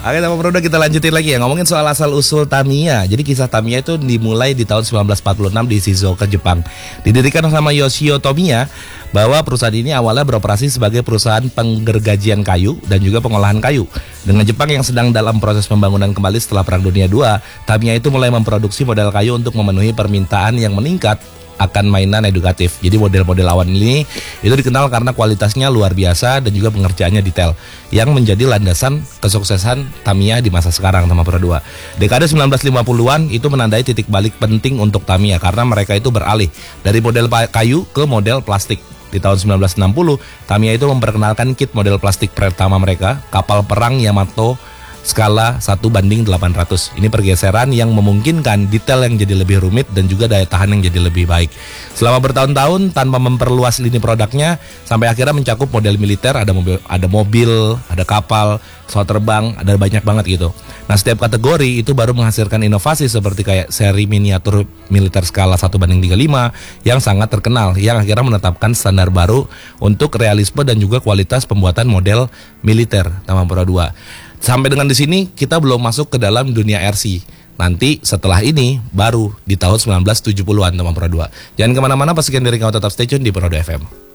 Oke, Tama Pro 2 kita lanjutin lagi ya. Ngomongin soal asal-usul Tamiya. Jadi kisah Tamiya itu dimulai di tahun 1946 di Shizuoka, Jepang. Didirikan sama Yoshio Tomiya, bahwa perusahaan ini awalnya beroperasi sebagai perusahaan penggergajian kayu dan juga pengolahan kayu. Dengan Jepang yang sedang dalam proses pembangunan kembali setelah Perang Dunia II, Tamiya itu mulai memproduksi model kayu untuk memenuhi permintaan yang meningkat akan mainan edukatif. Jadi model-model awan ini itu dikenal karena kualitasnya luar biasa dan juga pengerjaannya detail, yang menjadi landasan kesuksesan Tamiya di masa sekarang, Tama Pro 2. Dekade 1950-an itu menandai titik balik penting untuk Tamiya karena mereka itu beralih dari model kayu ke model plastik. Di tahun 1960, Tamiya itu memperkenalkan kit model plastik pertama mereka, kapal perang Yamato skala 1:800. Ini pergeseran yang memungkinkan detail yang jadi lebih rumit dan juga daya tahan yang jadi lebih baik. Selama bertahun-tahun tanpa memperluas lini produknya, sampai akhirnya mencakup model militer, ada mobil, ada kapal, pesawat terbang, ada banyak banget gitu. Nah, setiap kategori itu baru menghasilkan inovasi seperti kayak seri miniatur militer skala 1:35 yang sangat terkenal, yang akhirnya menetapkan standar baru untuk realisme dan juga kualitas pembuatan model militer, Tama Pro 2. Sampai dengan di sini kita belum masuk ke dalam dunia RC. Nanti setelah ini baru di tahun 1970-an, Tama Pro 2. Jangan kemana-mana, pastikan diri kamu tetap stay tune di Pro 2 FM.